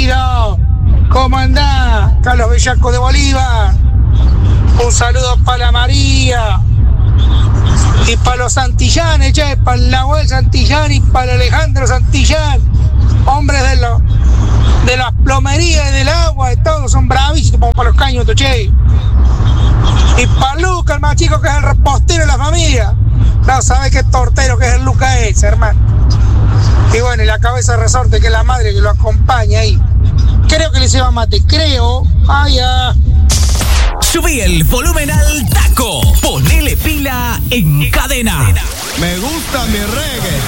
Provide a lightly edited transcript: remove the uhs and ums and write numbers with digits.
Ramiro. ¿Cómo andás? Carlos Bellaco de Bolívar. Un saludo para María. Y para los Santillanes, che, para el Nahuel Santillán y para Alejandro Santillán. Hombres de las plomerías y del agua, de todos son bravísimos para los caños, che. Y para Luca, el más chico, que es el repostero de la familia. No, ¿sabes qué tortero que es el Luca ese, hermano? Y bueno, y la cabeza de resorte, que es la madre que lo acompaña ahí. Creo que le lleva mate, creo. Ay, ya. Subí el volumen al taco. Ponele pila en Cadena. Me gusta mi reggae.